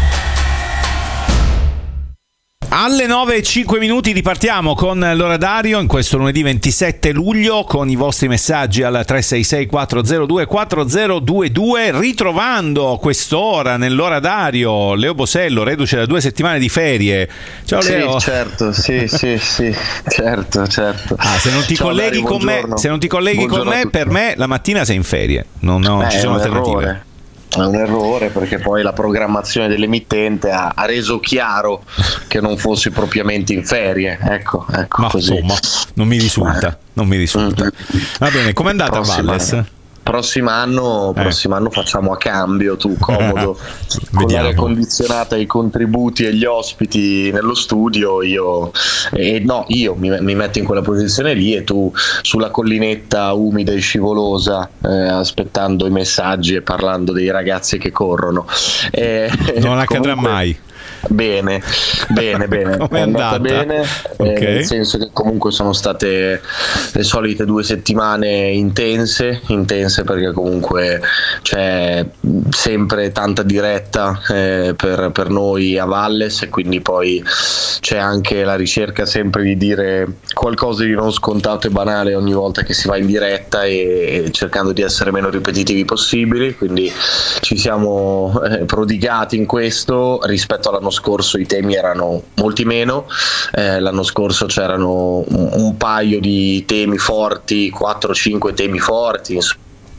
Alle nove e cinque minuti ripartiamo con l'oradario in questo lunedì ventisette luglio con i vostri messaggi al tre sei sei quattro zero due quattro zero due due, ritrovando quest'ora nell'oradario Leo Bosello, reduce da due settimane di ferie. Ciao Leo. Sì, certo, sì, sì, sì, certo, certo. Ah, se non ti Ciao, colleghi Dario, con me, se non ti colleghi con me, per me la mattina sei in ferie. Non, non Beh, ci sono è un alternative. errore. È un errore perché poi la programmazione dell'emittente ha, ha reso chiaro che non fossi propriamente in ferie. Ecco, ecco. Ma così. insomma, non mi risulta, non mi risulta. Va bene, com'è andata a Valles? Prossimo anno, Eh. prossimo anno facciamo a cambio, tu comodo con Vediamo. l'aria condizionata, i contributi e gli ospiti nello studio, io e no, io mi, mi metto in quella posizione lì e tu sulla collinetta umida e scivolosa, eh, aspettando i messaggi e parlando dei ragazzi che corrono. Eh, Non accadrà comunque- mai. Bene, bene, bene. Com'è È andata andata? bene, eh, Ok. nel senso che comunque sono state le solite due settimane intense, intense perché comunque c'è sempre tanta diretta eh, per, per noi a Valles e quindi poi c'è anche la ricerca sempre di dire qualcosa di non scontato e banale ogni volta che si va in diretta e, e cercando di essere meno ripetitivi possibili, quindi ci siamo eh, prodigati in questo. Rispetto all'anno scorso i temi erano molti meno, eh, l'anno scorso c'erano un, un paio di temi forti, quattro cinque temi forti, insomma.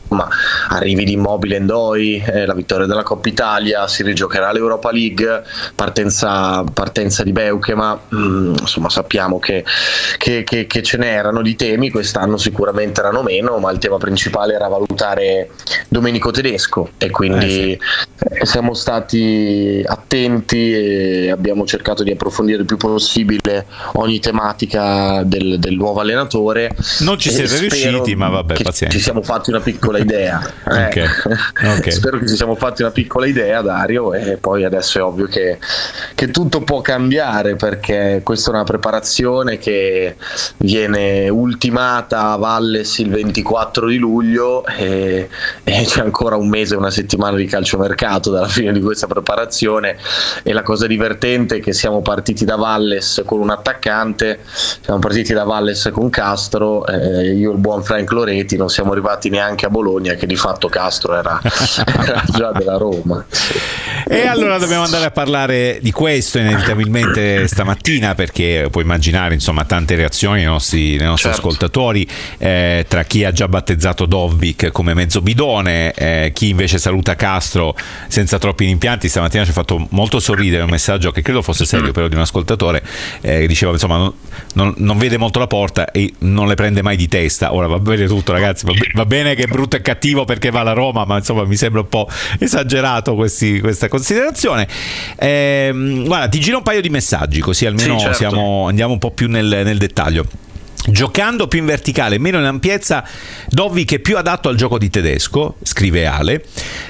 Arrivi di Immobile Endoi, eh, la vittoria della Coppa Italia, si rigiocherà l'Europa League, partenza, partenza di Beuke, ma mm, insomma sappiamo che, che, che, che ce n'erano di temi, quest'anno sicuramente erano meno, ma il tema principale era valutare Domenico Tedesco e quindi Eh eh, siamo stati attenti e abbiamo cercato di approfondire il più possibile ogni tematica del, del nuovo allenatore. Non ci E siete spero riusciti, ma vabbè, che pazienza. ci siamo fatti una piccola idea. eh. Ok, ok. Spero che ci siamo fatti una piccola idea, Dario, e poi adesso è ovvio che, che tutto può cambiare perché questa è una preparazione che viene ultimata a Valles il ventiquattro di luglio e, e c'è ancora un mese, una settimana di calciomercato dalla fine di questa preparazione e la cosa divertente è che siamo partiti da Valles con un attaccante, siamo partiti da Valles con Castro, eh, io e il buon Frank Loreti non siamo arrivati neanche a Bologna Bologna, che di fatto Castro era, era già della Roma. E allora dobbiamo andare a parlare di questo inevitabilmente stamattina, perché puoi immaginare insomma tante reazioni nei nostri, nei nostri certo. ascoltatori, eh, tra chi ha già battezzato Dovbyk come mezzo bidone, eh, chi invece saluta Castro senza troppi rimpianti. Stamattina ci ha fatto molto sorridere un messaggio che credo fosse serio, però, di un ascoltatore, eh, che diceva insomma non, non, non vede molto la porta e non le prende mai di testa. Ora va bene tutto, ragazzi, va, va bene che è brutto e cattivo perché va alla Roma, ma insomma mi sembra un po' esagerato questi, questa considerazione. Eh, guarda, ti giro un paio di messaggi così almeno sì, certo. siamo, andiamo un po' più nel, nel dettaglio. Giocando più in verticale, meno in ampiezza, Dovbyk è più adatto al gioco di Tedesco, scrive Ale.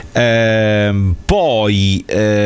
Ehm, poi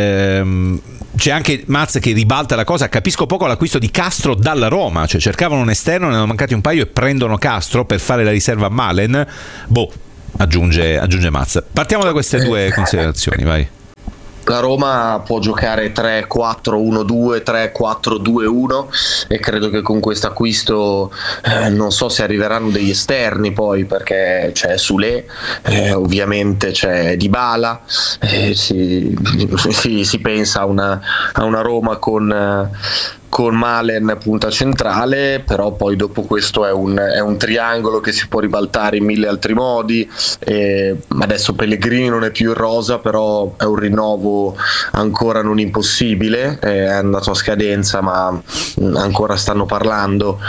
ehm, c'è anche Maz che ribalta la cosa: capisco poco l'acquisto di Castro dalla Roma, cioè cercavano un esterno, ne hanno mancati un paio e prendono Castro per fare la riserva a Malen. Boh, aggiunge, aggiunge Maz. Partiamo da queste due considerazioni, vai. La Roma può giocare tre quattro uno due, tre quattro due uno, e credo che con questo acquisto eh, non so se arriveranno degli esterni poi, perché c'è Sule, eh, ovviamente c'è Dybala, eh, si, si, si pensa a una, a una Roma con... Eh, con Malen punta centrale, però poi dopo questo è un, è un triangolo che si può ribaltare in mille altri modi. Eh, adesso Pellegrini non è più in rosa, però è un rinnovo ancora non impossibile, è andato a scadenza ma ancora stanno parlando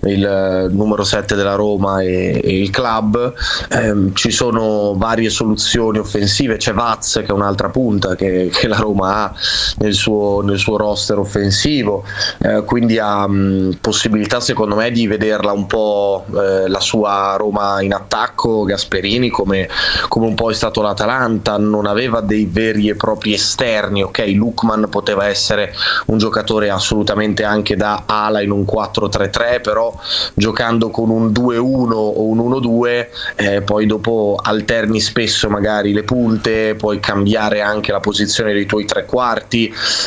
il numero sette della Roma e, e il club. Eh, ci sono varie soluzioni offensive, c'è Vaz che è un'altra punta che, che la Roma ha nel suo, nel suo roster offensivo. Eh, quindi ha mh, possibilità secondo me di vederla un po' eh, la sua Roma in attacco. Gasperini, come, come un po' è stato l'Atalanta, non aveva dei veri e propri esterni. Ok, Lookman poteva essere un giocatore assolutamente anche da ala in un quattro tre tre, però giocando con un due uno o un uno due eh, poi dopo alterni spesso magari le punte, puoi cambiare anche la posizione dei tuoi tre quarti.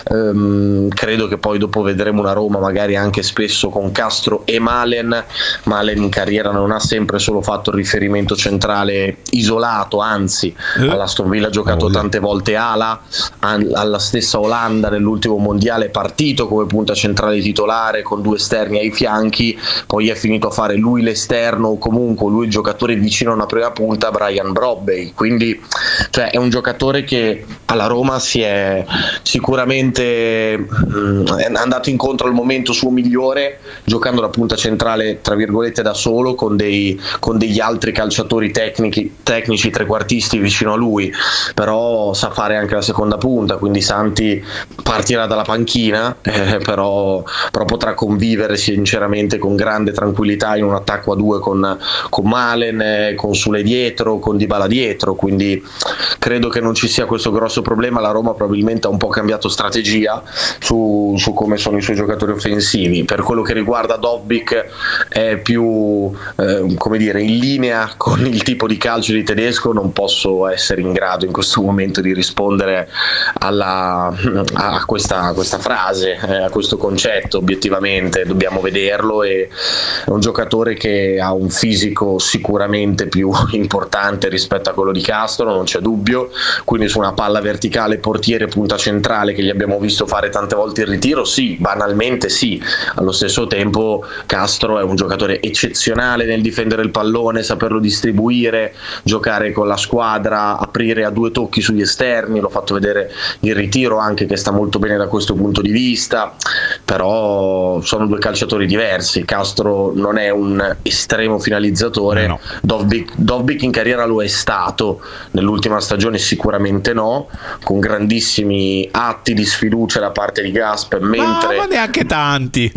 ehm, credo che poi dopo vedremo una Roma magari anche spesso con Castro e Malen. Malen in carriera non ha sempre solo fatto il riferimento centrale isolato, anzi eh? all'Aston Villa ha giocato tante volte ala, alla stessa Olanda nell'ultimo mondiale è partito come punta centrale titolare con due esterni ai fianchi, poi è finito a fare lui l'esterno o comunque lui il giocatore vicino a una prima punta, Brian Brobbey. Quindi cioè, è un giocatore che alla Roma si è sicuramente mh, è andato incontro al momento suo migliore, giocando la punta centrale tra virgolette da solo, con, dei, con degli altri calciatori tecnici, tecnici trequartisti vicino a lui, però sa fare anche la seconda punta, quindi Santi partirà dalla panchina, eh, però, però potrà convivere sinceramente con grande tranquillità in un attacco a due con, con Malen, eh, con Sule dietro, con Dybala dietro, quindi credo che non ci sia questo grosso problema. La Roma probabilmente ha un po' cambiato strategia su, su come sono i suoi giocatori offensivi. Per quello che riguarda Dovbyk è più eh, come dire in linea con il tipo di calcio di Tedesco. Non posso essere in grado in questo momento di rispondere alla, a, questa, a questa frase, eh, a questo concetto. Obiettivamente dobbiamo vederlo, e è un giocatore che ha un fisico sicuramente più importante rispetto a quello di Castro, non c'è dubbio, quindi su una palla verticale portiere punta centrale che gli abbiamo visto fare tante volte il ritiro, sì, banalmente sì. Allo stesso tempo Castro è un giocatore eccezionale nel difendere il pallone, saperlo distribuire, giocare con la squadra, aprire a due tocchi sugli esterni, l'ho fatto vedere il ritiro anche che sta molto bene da questo punto di vista, però sono due calciatori diversi. Castro non è un estremo finalizzatore, no. Dovbyk, Dovbyk in carriera lo è stato, nell'ultima stagione sicuramente no, con grandissimi atti di sfiducia da parte di Gasp, mentre no, ma neanche tanti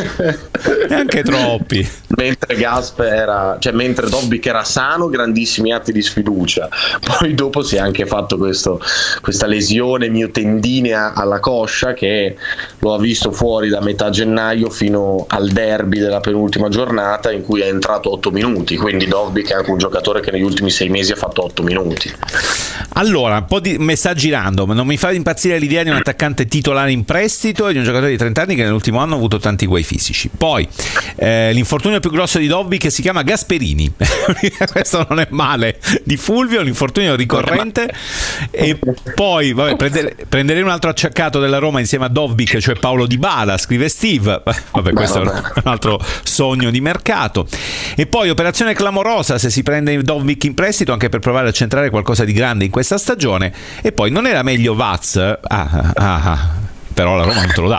neanche troppi, mentre Gasp era, cioè mentre Dovbyk era sano, grandissimi atti di sfiducia. Poi dopo si è anche fatto questo, questa lesione miotendinea alla coscia che lo ha visto fuori fuori da metà gennaio fino al derby della penultima giornata, in cui è entrato otto minuti, quindi Dovbyk è anche un giocatore che negli ultimi sei mesi ha fatto otto minuti. Allora, un po' di messaggi random. Non mi fa impazzire l'idea di un attaccante titolare in prestito e di un giocatore di trenta anni che nell'ultimo anno ha avuto tanti guai fisici. Poi eh, l'infortunio più grosso di Dovbyk si chiama Gasperini. Questo non è male. Di Fulvio, l'infortunio ricorrente. E poi vabbè, prendere, prenderei un altro acciaccato della Roma insieme a Dovbyk, cioè Paolo Dybala, scrive Steve. Vabbè, questo è un altro sogno di mercato. E poi operazione clamorosa se si prende Dovbyk in prestito, anche per provare a centrare qualcosa di grande in questa stagione. E poi non era meglio Vaz? Ah, ah, ah, però la Roma non te lo dà.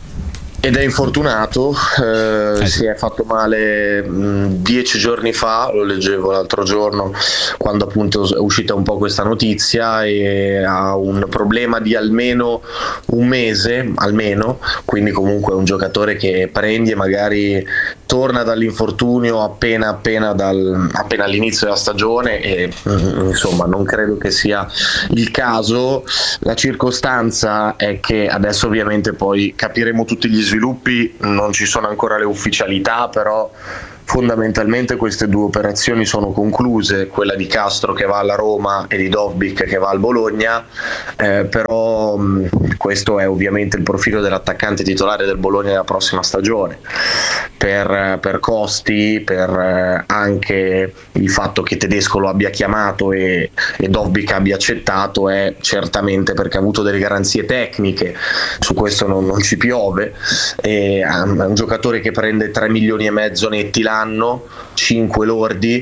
Ed è infortunato, eh, eh sì. si è fatto male mh, dieci giorni fa, lo leggevo l'altro giorno quando appunto è uscita un po' questa notizia, e ha un problema di almeno un mese, almeno, quindi comunque è un giocatore che prendi e magari torna dall'infortunio appena appena, dal, appena all'inizio della stagione e mh, insomma non credo che sia il caso. La circostanza è che adesso ovviamente poi capiremo tutti gli sviluppi, non ci sono ancora le ufficialità, però fondamentalmente queste due operazioni sono concluse, quella di Castro che va alla Roma e di Dovbyk che va al Bologna, eh, però mh, questo è ovviamente il profilo dell'attaccante titolare del Bologna della prossima stagione, per, per costi, per eh, anche il fatto che Tedesco lo abbia chiamato e, e Dovbyk abbia accettato, è certamente perché ha avuto delle garanzie tecniche, su questo non, non ci piove, e, um, è un giocatore che prende tre milioni e mezzo netti l'anno, cinque lordi,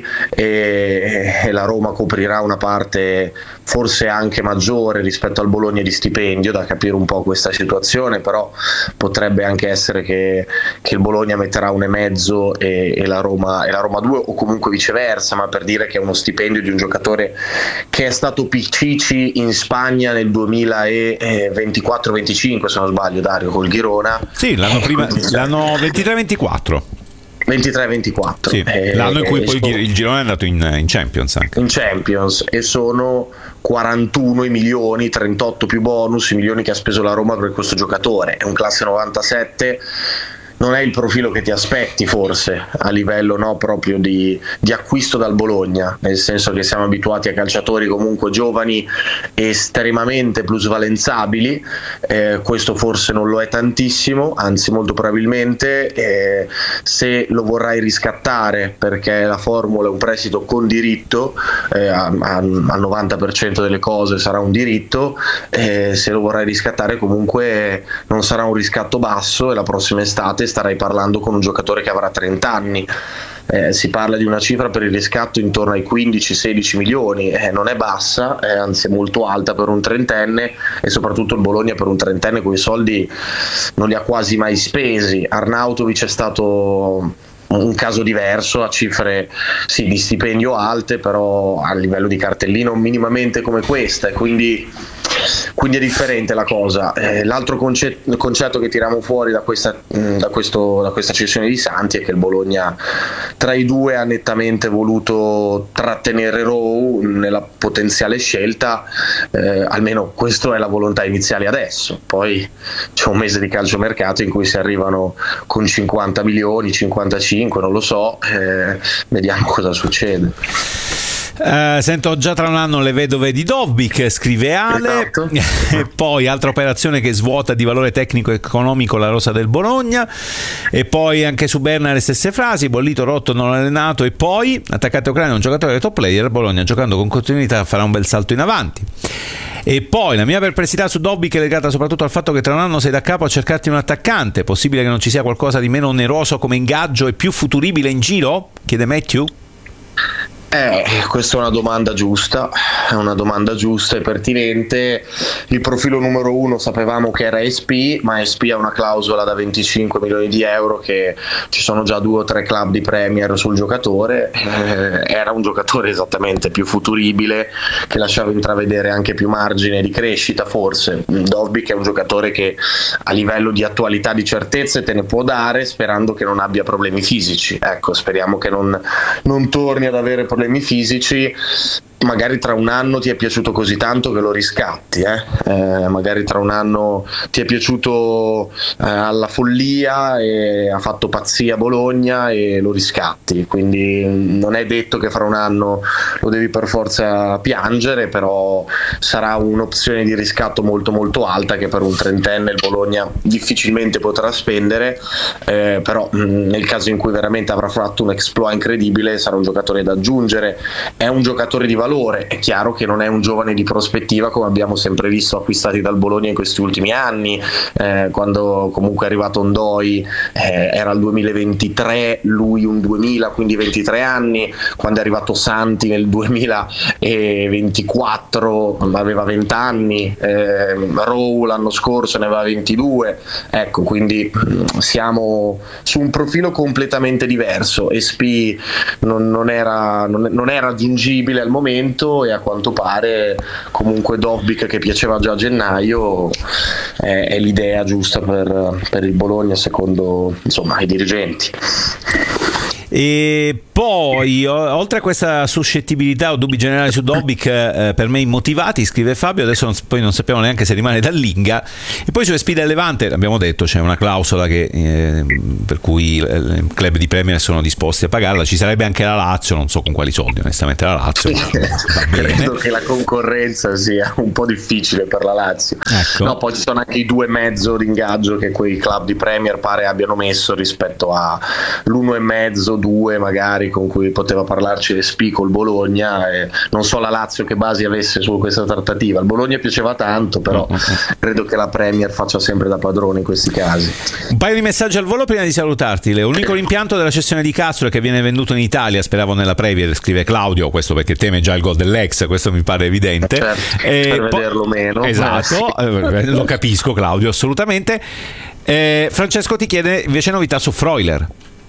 e, e la Roma coprirà una parte forse anche maggiore rispetto al Bologna di stipendio, da capire un po' questa situazione, però potrebbe anche essere che, che il Bologna metterà un e mezzo e, e, la Roma, e la Roma due, o comunque viceversa, ma per dire che è uno stipendio di un giocatore che è stato P C C in Spagna nel duemilaventiquattro venticinque, se non sbaglio, Dario, col Girona. Sì, l'anno prima, l'anno ventitré ventiquattro. ventitré ventiquattro, sì, eh, l'anno in cui poi sono, il girone è andato in, in Champions anche. in Champions, e sono quarantuno i milioni, trentotto più bonus, i milioni che ha speso la Roma per questo giocatore. È un classe novantasette, non è il profilo che ti aspetti forse a livello, no, proprio di, di acquisto dal Bologna, nel senso che siamo abituati a calciatori comunque giovani e estremamente plusvalenzabili, eh, questo forse non lo è tantissimo, anzi molto probabilmente eh, se lo vorrai riscattare, perché la formula è un prestito con diritto, eh, a, a, al novanta per cento delle cose sarà un diritto, eh, se lo vorrai riscattare comunque non sarà un riscatto basso, e la prossima estate starai parlando con un giocatore che avrà trenta anni. Eh, si parla di una cifra per il riscatto intorno ai quindici sedici milioni, eh, non è bassa, eh, anzi è molto alta per un trentenne, e soprattutto il Bologna per un trentenne quei soldi non li ha quasi mai spesi. Arnautovic è stato un caso diverso, a cifre sì di stipendio alte, però a livello di cartellino minimamente come questa, e quindi quindi è differente la cosa. Eh, l'altro concetto, concetto che tiriamo fuori da questa, da, questo, da questa cessione di Santi è che il Bologna tra i due ha nettamente voluto trattenere Rowe nella potenziale scelta, eh, almeno questa è la volontà iniziale adesso, poi c'è un mese di calciomercato in cui si arrivano con cinquanta milioni, cinquantacinque, non lo so, eh, vediamo cosa succede. Uh, sento già tra un anno le vedove di Dovbyk, scrive Ale. Esatto. E poi altra operazione che svuota di valore tecnico e economico la rosa del Bologna, e poi anche su Berna le stesse frasi: bollito, rotto, non allenato. E poi attaccante ucraino, un giocatore top player, Bologna giocando con continuità farà un bel salto in avanti. E poi la mia perplessità su Dovbyk è legata soprattutto al fatto che tra un anno sei da capo a cercarti un attaccante. Possibile che non ci sia qualcosa di meno oneroso come ingaggio e più futuribile in giro? Chiede Matthew. Eh, questa è una domanda giusta, è una domanda giusta e pertinente. Il profilo numero uno sapevamo che era S P, ma S P ha una clausola da venticinque milioni di euro, che ci sono già due o tre club di Premier sul giocatore. Eh, era un giocatore esattamente più futuribile, che lasciava intravedere anche più margine di crescita forse. Dovbyk è un giocatore che a livello di attualità, di certezze te ne può dare, sperando che non abbia problemi fisici. Ecco, speriamo che non, non torni ad avere problemi fisici. magari tra un anno ti è piaciuto così tanto che lo riscatti, eh? Eh, magari tra un anno ti è piaciuto eh, alla follia e ha fatto pazzia a Bologna e lo riscatti, quindi non è detto che fra un anno lo devi per forza piangere, però sarà un'opzione di riscatto molto molto alta che per un trentenne il Bologna difficilmente potrà spendere, eh, però mh, nel caso in cui veramente avrà fatto un exploit incredibile sarà un giocatore da aggiungere, è un giocatore di valore. È chiaro che non è un giovane di prospettiva come abbiamo sempre visto acquistati dal Bologna in questi ultimi anni, eh, quando comunque è arrivato Ondoi eh, era il duemilaventitré, lui un duemila, quindi ventitré anni, quando è arrivato Santi nel duemilaventiquattro aveva venti anni, eh, Rowe l'anno scorso ne aveva ventidue, ecco, quindi siamo su un profilo completamente diverso. E S P non, non, era, non, non era raggiungibile al momento e a quanto pare comunque Dobbik, che piaceva già a gennaio, è, è l'idea giusta per, per il Bologna secondo, insomma, i dirigenti. E poi, oltre a questa suscettibilità o dubbi generali su Dobbik, eh, per me immotivati, scrive Fabio, adesso non, poi non sappiamo neanche se rimane dall'Inga. E poi su S P del Levante, abbiamo detto, c'è una clausola che, eh, per cui i club di Premier sono disposti a pagarla. Ci sarebbe anche la Lazio, non so con quali soldi onestamente la Lazio, ma va bene. Credo che la concorrenza sia un po' difficile per la Lazio, ecco. No, poi ci sono anche i due e mezzo di ingaggio che quei club di Premier pare abbiano messo rispetto a l'uno e mezzo, due magari con cui poteva parlarci S P col Bologna, e non so la Lazio che basi avesse su questa trattativa. Il Bologna piaceva tanto, però credo che la Premier faccia sempre da padrone in questi casi. Un paio di messaggi al volo prima di salutarti. Leo. L'unico rimpianto della cessione di Castro è che viene venduto in Italia, speravo nella Premier, scrive Claudio, questo perché teme già il gol dell'ex, questo mi pare evidente, certo, e per po- vederlo meno, esatto, eh, lo capisco Claudio, assolutamente. eh, Francesco ti chiede invece novità su Freuler.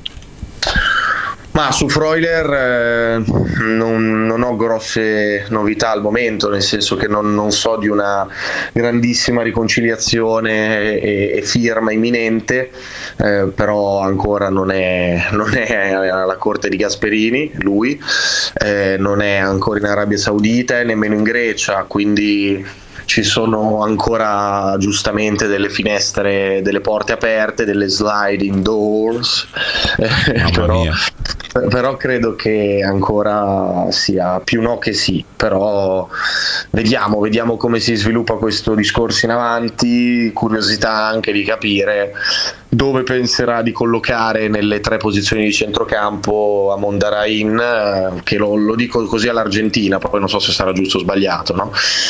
Ma su Freuler eh, non, non ho grosse novità al momento, nel senso che non, non so di una grandissima riconciliazione e, e firma imminente, eh, però ancora non è, non è alla corte di Gasperini lui, eh, non è ancora in Arabia Saudita e nemmeno in Grecia, quindi ci sono ancora giustamente delle finestre, delle porte aperte, delle sliding doors, eh, però, però credo che ancora sia più no che sì, però vediamo, vediamo come si sviluppa questo discorso in avanti, curiosità anche di capire dove penserà di collocare nelle tre posizioni di centrocampo a Mondarain, che lo, lo dico così all'Argentina, poi non so se sarà giusto o sbagliato, no?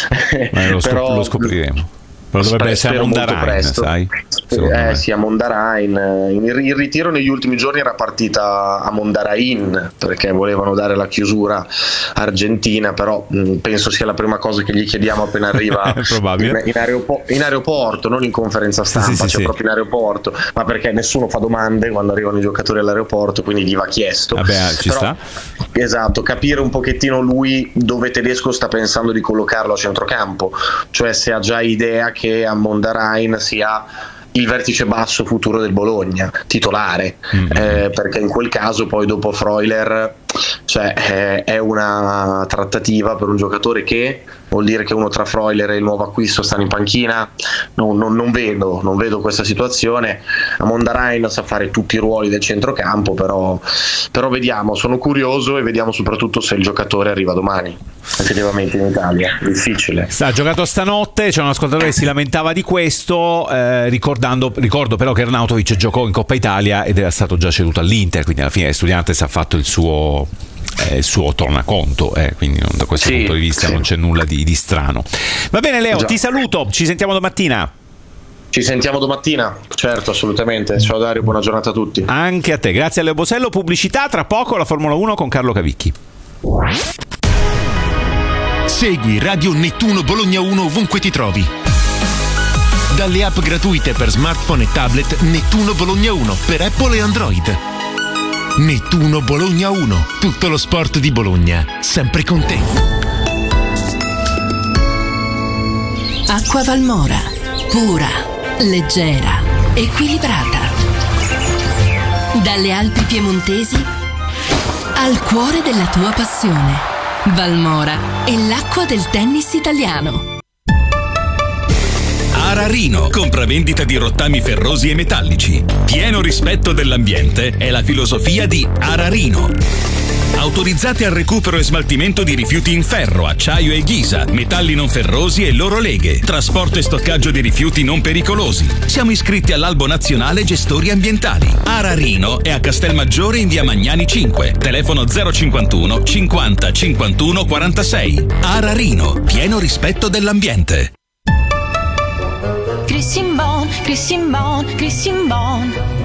Eh, lo, scop- Però, lo scopriremo. Però dovrebbe essere a Mondarain, sai? Eh sì, a Mondarain. Il ritiro negli ultimi giorni era partita a Mondarain perché volevano dare la chiusura argentina, però mh, penso sia la prima cosa che gli chiediamo appena arriva in, in, aeropo- in aeroporto, non in conferenza stampa, sì, sì, cioè sì. proprio in aeroporto, ma perché nessuno fa domande quando arrivano i giocatori all'aeroporto, quindi gli va chiesto. Vabbè, ci però, sta. Esatto, capire un pochettino lui dove Tedesco sta pensando di collocarlo a centrocampo, cioè se ha già idea che a Mondarain sia il vertice basso futuro del Bologna, titolare, mm-hmm. eh, perché in quel caso poi dopo Freuler, cioè, eh, è una trattativa per un giocatore che vuol dire che uno tra Freuler e il nuovo acquisto stanno in panchina. Non, non, non vedo non vedo questa situazione. A Mondarain sa fare tutti i ruoli del centrocampo, però, però vediamo, sono curioso e vediamo soprattutto se il giocatore arriva domani effettivamente in Italia. Difficile. Ha giocato stanotte, c'è un ascoltatore che si lamentava di questo, eh, ricordando, ricordo però che Arnautovic giocò in Coppa Italia ed era stato già ceduto all'Inter, quindi alla fine Estudiantes ha fatto il suo eh, il suo tornaconto, eh, quindi da questo sì, punto di vista sì. non c'è nulla di, di strano. Va bene Leo, Già. ti saluto, ci sentiamo domattina. Ci sentiamo domattina, certo, assolutamente. Ciao Dario, buona giornata a tutti. Anche a te, grazie a Leo Bosello. Pubblicità, tra poco la Formula uno con Carlo Cavicchi. Segui Radio Nettuno Bologna uno ovunque ti trovi. Dalle app gratuite per smartphone e tablet Nettuno Bologna uno per Apple e Android. Nettuno Bologna uno, tutto lo sport di Bologna, sempre con te. Acqua Valmora, pura, leggera, equilibrata. Dalle Alpi piemontesi al cuore della tua passione. Valmora è l'acqua del tennis italiano. Ararino, compravendita di rottami ferrosi e metallici. Pieno rispetto dell'ambiente è la filosofia di Ararino. Autorizzate al recupero e smaltimento di rifiuti in ferro, acciaio e ghisa, metalli non ferrosi e loro leghe, trasporto e stoccaggio di rifiuti non pericolosi. Siamo iscritti all'Albo Nazionale Gestori Ambientali. Ararino è a Castelmaggiore in via Magnani cinque, telefono zero cinquantuno cinquanta cinquantuno quarantasei. Ararino, pieno rispetto dell'ambiente. Christian Bon, Christian Bon, Christian Bon.